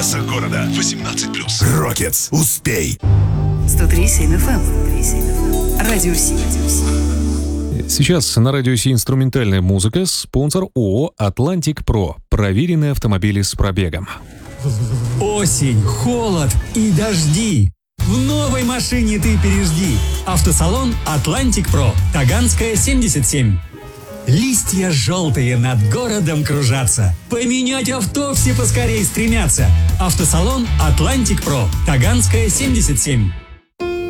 массах города. 18+. Рокетс. Успей. 103.7 FM. Радио Си. Сейчас на радио Си инструментальная музыка. Спонсор ООО «Атлантик Про». Проверенные автомобили с пробегом. Осень, холод и дожди. В новой машине ты пережди. Автосалон «Атлантик Про». Таганская, 77. Листья желтые над городом кружатся. Поменять авто все поскорей стремятся. Автосалон «Атлантик Про». Таганская, 77.